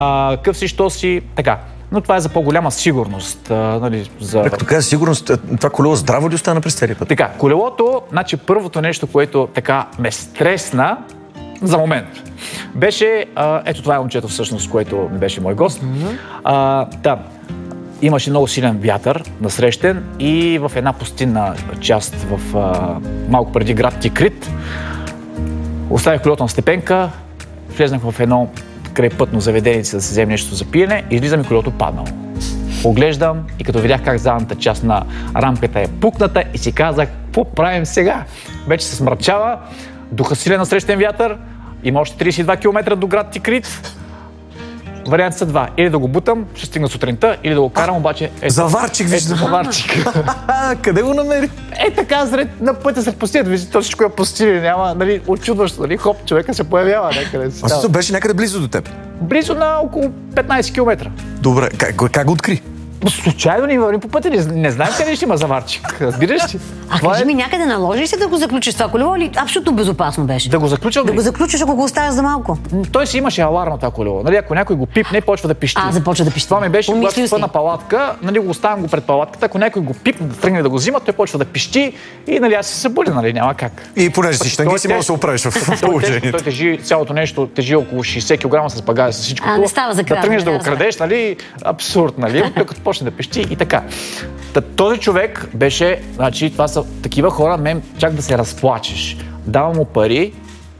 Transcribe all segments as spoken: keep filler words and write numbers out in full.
а, къв си, що си, така. Но това е за по-голяма сигурност. А, нали, за... Като каза сигурност, това колело здраво ли остана през целия път? Така, колелото, значи първото нещо, което така ме стресна за момент, беше, а, ето това е момчето всъщност, което ми беше мой гост. Mm-hmm. А, да, имаше много силен вятър, насрещен, и в една пустинна част, в а, малко преди град Тикрит, оставих колелото на степенка, влезнах в едно крайпътно заведение, да се вземе нещо за пиене, излизам и колелото паднало. Поглеждам и като видях как задната част на рамката е пукната и си казах, какво правим сега? Вече се смрачава, духа силен насрещен вятър, има още трийсет и два километра до град Тикрит. Варианти са два. Или да го бутам, ще стигна сутринта, или да го карам, обаче... Ето, заварчик, виждам. Ето, заварчик. Къде го намери? Е, така, зред, на пътя сред пустинята. Виждате, то всичко е пустини, няма, нали, очудващо, нали, хоп, човека се появява някъде. А също беше някъде близо до теб? Близо на около петнайсет километра. Добре, как, как го откри? Случайно ни вървим по пътя, не, не знаем къде ще има заварчик. Разбираш ли? А това кажи е... ми, някъде наложи се да го заключиш това колело или абсолютно безопасно беше? Да го заключам Да ли? го заключиш, ако го оставяш за малко. Той си имаше аларма това колело. Нали, ако някой го пипне, почва да пищи. А, започва да пищи. Това ми беше, Помислил когато спа на палатка, нали, го оставям го пред палатката, ако някой го пипне, да тръгне да го взима, той почва да пищи и нали, аз се събудя, нали, няма как. И понеже си щанги си, може да се оправиш в положението. Той тежи, цялото нещо тежи около шейсет килограма с багажа, с всичко. А, не става за да тръгнеш да го крадеш, нали, абсурд, нали, докато почне да пищи и така. Този човек беше, значи, това са такива хора, мен чак да се разплачеш. Давам му пари,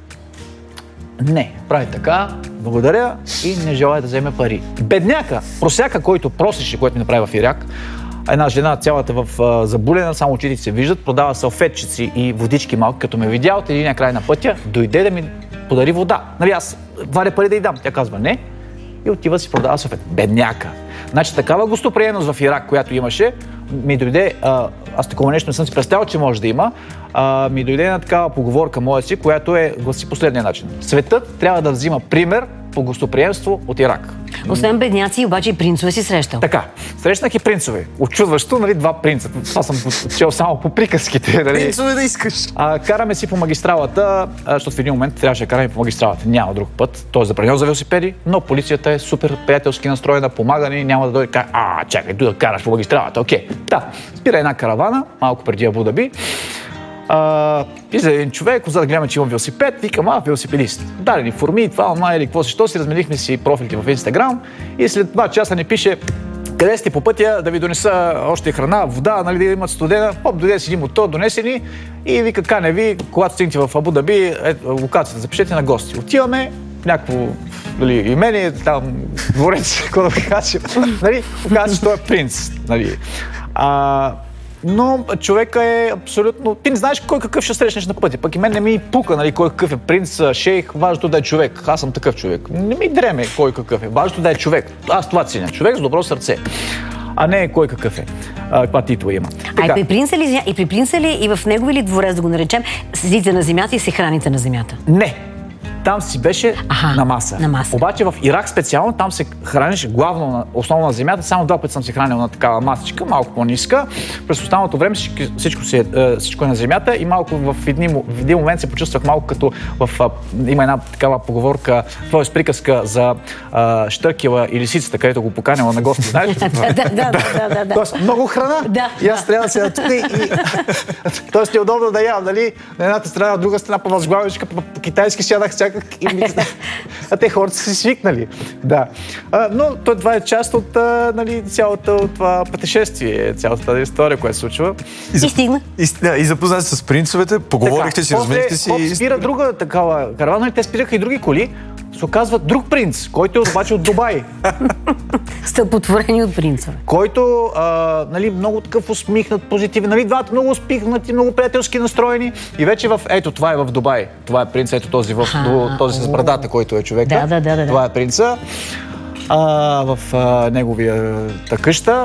не, прави така, благодаря и не желая да вземе пари. Бедняка, просяка, който просеше, който ми направи в Ирак, една жена цялата в а, забулена, само очите се виждат, продава салфетчици и водички малки, като ме видя от един край на пътя, дойде да ми подари вода. Нали, аз варя пари да й дам. Тя казва не и отива си продава салфет. Бедняка. Значи такава гостоприемност в Ирак, която имаше, ми дойде, а, аз такова нещо не съм си представил, че може да има, а, ми дойде една такава поговорка моя си, която е, гласи последния начин. Светът трябва да взима пример по гостоприемство от Ирак. Освен бедняци, обаче и принцове си срещал. Така, срещнах и принцове. Очудващо, нали, два принца. Това съм чел само по приказките. Нали. Принцове да искаш. А, караме си по магистралата, защото в един момент трябваше да караме по магистралата. Няма друг път. Той е забранен за велосипеди, но полицията е супер приятелски настроена, помага ни, няма да дойде. А, чакай, дай да караш по магистралата. Окей. Да, спира една каравана, малко преди Абу Даби. Uh, и за един човек, за да гледаме, че имам велосипед, викам, а, велосипедист. Дали ни форми, това, ама или какво си, що си, разменихме си профилите в Инстаграм и след два часа ни пише, къде сте по пътя, да ви донеса още храна, вода, нали, да имат студена. Хоп, дойде си един мотор, донесе ни и вика, кане ви, когато стигнете в Абу Даби, е, локацията, запишете на гости. Отиваме, някакво, нали, имение, там, дворец, какво да ви кажа, нали, оказва, че той е принц, нали. А, но човека е абсолютно... Ти не знаеш кой какъв ще срещнеш на пътя. Пък и мен не ми пука, нали, кой какъв е принц, шейх. Важното да е човек. Аз съм такъв човек. Не ми дреме кой какъв е. Важното да е човек. Аз това ценя. Човек с добро сърце. А не кой какъв е. А, каква титла има. А и при принца ли, и при принца ли, и в негови ли дворец, да го наречем, седите на земята и се храните на земята? Не. Там си беше Аха, на маса. на маса. Обаче в Ирак специално там се хранеше главно на, основно на земята. Само два пъти съм се хранил на такава масичка, малко по-ниска. През останалото време всичко, си, всичко е на земята и малко в един, в един момент се почувствах малко като в... Има една такава поговорка, т.е. приказка за а, Щъркела и лисицата, където го поканила на гости. Знаеш? Да, да, да, да. Тоест много храна. Да. И аз трябва да се тук и... Тоест е удобно да ям, нали? На едната страна, от друга страна по възглавичка, по китайски сядах всякак и мисля. А те хората са си свикнали. Да. А, но това е част от а, нали, цялото това пътешествие, цялата тази история, която се случва. И, и стигна. И, и запознати с принцовете, поговорихте си, разменихте си. Хоп, спира друга такава каравана и те спираха и други коли. Се оказва друг принц, който е обаче от Дубай. Стълпотворени от принцове. Който, а, нали, много такъв усмихнат, позитивен, нали, двата много усмихнати, много приятелски настроени. И вече в, ето, това е в Дубай. Това е принц, ето този, в, а, този с брадата, който е човека. Да, да, да, да. Това е принца. А, в а, неговията къща.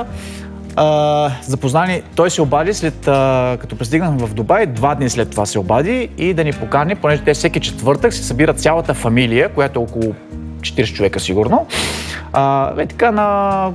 Uh, запознани, той се обади след, uh, като пристигнахме в Дубай, два дни след това се обади и да ни покани, понеже те всеки четвъртък се събират цялата фамилия, която е около четирийсет човека сигурно. Uh, е така на...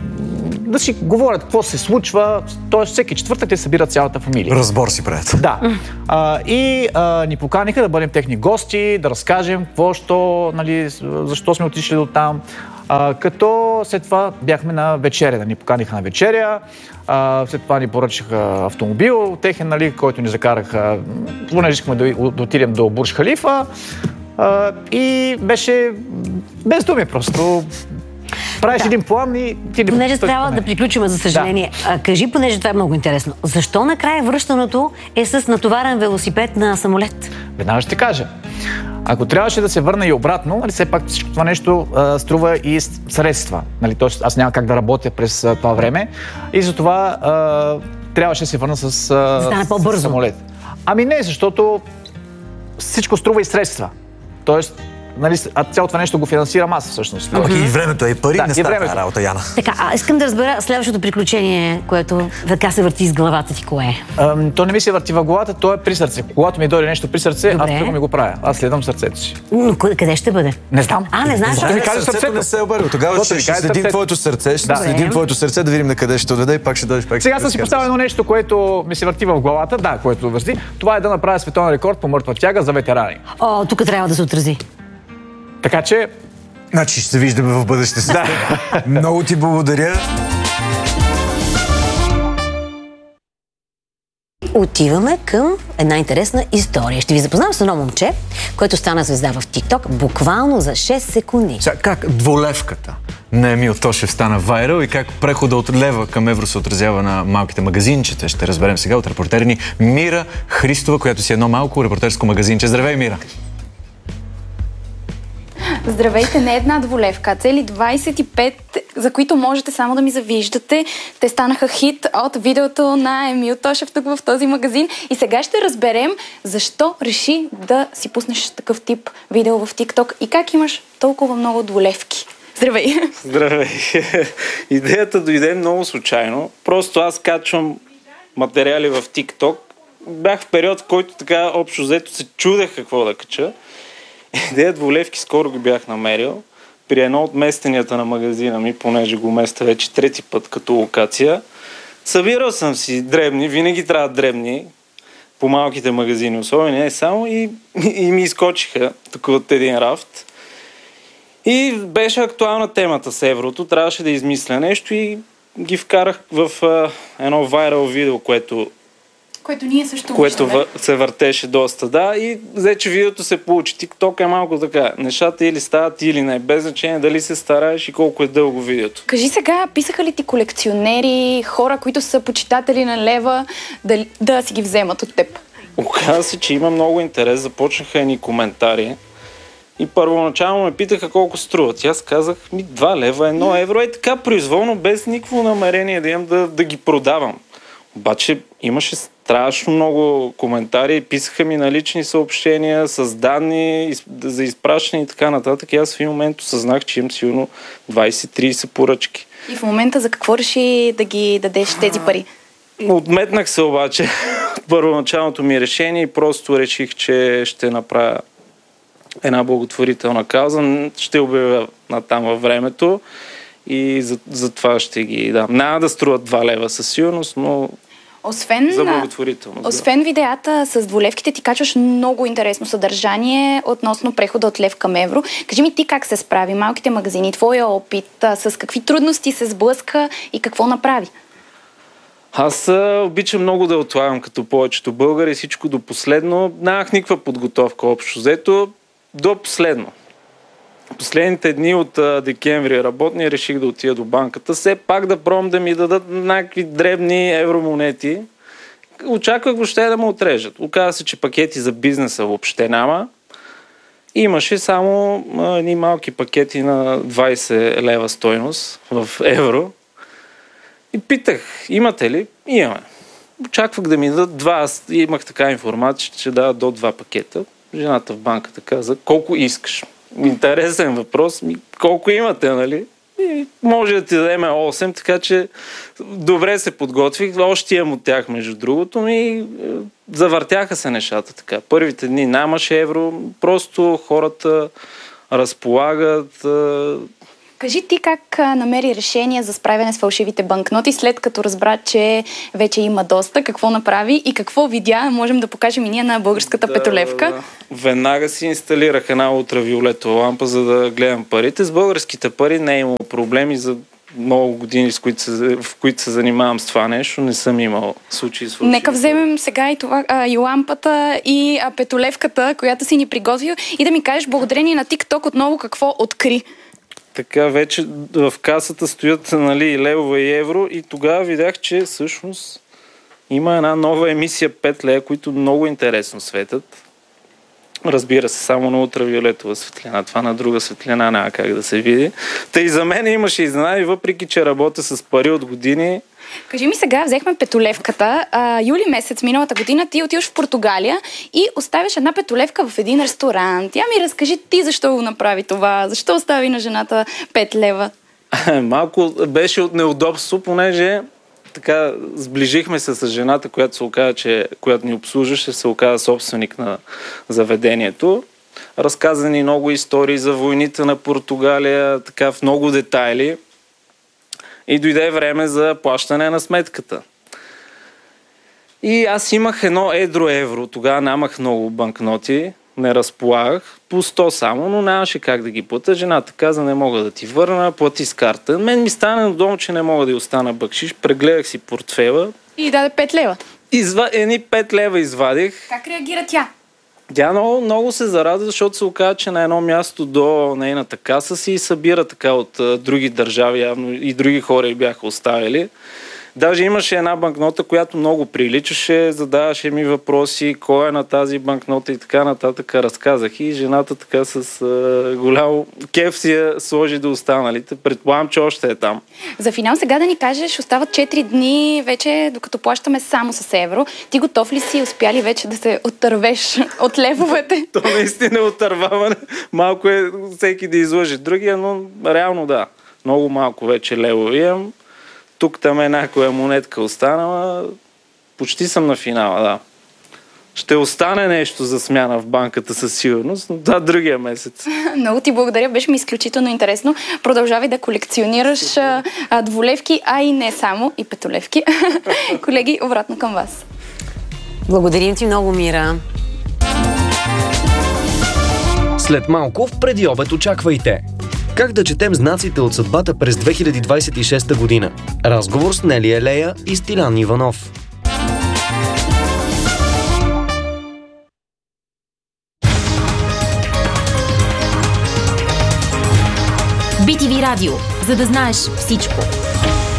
да си говорят какво се случва, т.е. всеки четвъртък те събират цялата фамилия. Разбор си правят. Да. Uh, и uh, ни поканиха да бъдем техни гости, да разкажем какво, що, нали, защо сме отишли до там. А, като след това бяхме на вечеря, да ни поканиха на вечеря, а, след това ни поръчаха автомобил, техен, нали, който ни закараха, понеже искахме да, да отидем до Бурдж Халифа, а, и беше без думи просто. Правиш да. един план и ти не... Понеже трябва да приключим, за съжаление. Да. А, кажи, понеже това е много интересно. Защо накрая връщането е с натоварен велосипед на самолет? Веднага ще ти кажа. Ако трябваше да се върна и обратно, нали, все пак всичко това нещо а, струва и средства. Нали, тоест, аз няма как да работя през а, това време и затова а, трябваше да се върна с, а, с самолет. Ами не, защото всичко струва и средства. Тоест, нали, а цялото това нещо го финансирам аз всъщност. Mm-hmm. И времето е пари, да, не става тази работа, Яна. Така, а искам да разбера следващото приключение, което така се върти из главата ти, кое е? А, то не ми се върти във главата, то е при сърце. Когато ми дойде нещо при сърце, Добре. аз тръгвам и го правя. Аз следвам сърцето си. Но къде ще бъде? Не знам. А, не знаеш. Защо ми кажа сърцето? Не се обърва. Тогава ще, ще следим твоето сърце, ще да. следим твоето сърце, да видим на къде ще отведе и пак ще дойдеш пак. Сега съм си поставил едно нещо, което ми се върти в главата, да, което върти. Това е да направя световен рекорд по мъртва тяга за ветерани. О, тук трябва да се отрази. Така че... Значи ще се виждаме в бъдеще. Да. Много ти благодаря. Отиваме към една интересна история. Ще ви запознавам с едно момче, което стана звезда в TikTok буквално за шест секунди. Сега, как дволевката на Емил Тошев стана вайрал и как прехода от лева към евро се отразява на малките магазинчета. Ще разберем сега от репортера ни Мира Христова, която си едно малко репортерско магазинче. Здравей, Мира! Здравейте, не една дволевка, цели двайсет и пет, за които можете само да ми завиждате. Те станаха хит от видеото на Емил Тошев тук в този магазин. И сега ще разберем защо реши да си пуснеш такъв тип видео в TikTok и как имаш толкова много дволевки. Здравей! Здравей! Идеята дойде много случайно. Просто аз качвам материали в TikTok. Бях в период, в който така общо взето се чудех какво да кача. Идея дволевки скоро ги бях намерил при едно от местенията на магазина ми, понеже го местя вече трети път като локация. Събирал съм си дребни, винаги трябва дребни, по малките магазини особено, не само, и, и ми изкочиха тук от един рафт. И беше актуална темата с еврото, трябваше да измисля нещо и ги вкарах в а, едно вайрал видео, което Което ние също което виждаме. се въртеше доста, да, и взе, че видеото се получи. TikTok е малко така. Нещата или стават, или не. Без значение дали се стараеш и колко е дълго видеото. Кажи сега, писаха ли ти колекционери, хора, които са почитатели на лева, да, да си ги вземат от теб? Оказа се, че има много интерес. Започнаха едни коментари. И първоначално ме питаха колко струват. И аз казах, ми два лева, едно евро. Е така произволно, без никакво намерение да имам да, да ги продавам. Обаче имаше страшно много коментари, писаха ми на лични съобщения с данни за изпращане и така нататък. И аз в един момент осъзнах, че имам сигурно двайсет-трийсет поръчки. И в момента за какво реши да ги дадеш тези пари? Отметнах се обаче от първоначалното ми решение и просто реших, че ще направя една благотворителна кауза. Ще обявя натам във времето и за, за това ще ги дам. Няма да струват два лева със сигурност, но Освен, за благотворителност. Освен да. видеята с дволевките, ти качваш много интересно съдържание относно прехода от лев към евро. Кажи ми ти как се справи малките магазини, твоя опит, с какви трудности се сблъска и какво направи? Аз а, обичам много да отлагам като повечето българи, всичко до последно. Нямах никаква подготовка общо взето до последно. Последните дни от а, декември работни реших да отида до банката, все пак да пробвам да ми дадат някакви дребни евромонети. Очаквах въобще да ме отрежат. Оказа се, че пакети за бизнеса въобще няма. Имаше само а, едни малки пакети на двайсет лева стойност в евро. И питах, имате ли? Имаме. Очаквах да ми дадат два. Аз имах така информация, че дадат до два пакета. Жената в банката каза, колко искаш? Интересен въпрос. Колко имате, нали? И може да ти дадем осем, така че добре се подготвих. Още имам от тях, между другото, и завъртяха се нещата така. Първите дни нямаше евро, просто хората разполагат, Кажи ти как а, намери решение за справяне с фалшивите банкноти, след като разбра, че вече има доста, какво направи и какво видя, можем да покажем и ние на българската да, петолевка. Веднага си инсталирах една ултравиолетова лампа, за да гледам парите. С българските пари не е имало проблеми за много години, с които се, в които се занимавам с това нещо. Не съм имал случаи с фалшиви. Нека вземем сега и, това, а, и лампата, и а, петолевката, която си ни приготвил, и да ми кажеш благодарение на TikTok отново какво откри. Така, вече в касата стоят, нали, левове и евро и тогава видях, че всъщност има една нова емисия пет лева, които много интересно светят. Разбира се, само на ултравиолетова светлина. Това на друга светлина няма как да се види. Та и за мен имаше изненади, въпреки че работя с пари от години. Кажи ми сега, взехме петолевката. А, юли месец миналата година ти отиваш в Португалия и оставяш една петолевка в един ресторант. Я ми разкажи ти защо го направи това? Защо остави на жената пет лева? Малко беше от неудобство, понеже така сближихме се с жената, която се оказа, че която ни обслужваше, се оказа собственик на заведението. Разказани много истории за войните на Португалия, така в много детайли. И дойде време за плащане на сметката. И аз имах едно едро евро. Тогава нямах много банкноти, не разполагах. По сто само, но нямаше как да ги платя. Жената каза, не мога да ти върна, плати с карта. Мен ми стана надолу, че не мога да й остана бъкшиш. Прегледах си портфела. И даде пет лева. Изва... Едни пет лева извадих. Как реагира тя? Тя много, много се зарадва, защото се оказа, че на едно място до нейната каса си събира така от а, други държави, явно и други хора и бяха оставили. Даже имаше една банкнота, която много приличаше, задаваше ми въпроси, кой е на тази банкнота и така нататък. Разказах и жената така с а, голямо кеф си я сложи до останалите. Предполагам, че още е там. За финал сега да ни кажеш, остават четири дни вече, докато плащаме само с евро. Ти готов ли си, успя ли вече да се отървеш от левовете? То наистина е отърваване. Малко е всеки да излъже другия, но реално да. Много малко вече левови имам. Тук там е някоя монетка останала. Почти съм на финала, да. Ще остане нещо за смяна в банката със сигурност, но да, другия месец. Много ти благодаря, беше ми изключително интересно. Продължавай да колекционираш а, а, двулевки, а и не само, и петолевки. Колеги, обратно към вас. Благодарим ти много, Мира. След малко в предиобед очаквайте. Как да четем знаците от съдбата през две хиляди двадесет и шеста година? Разговор с Нели Елея и Стилян Иванов. би ти ви Радио, за да знаеш всичко.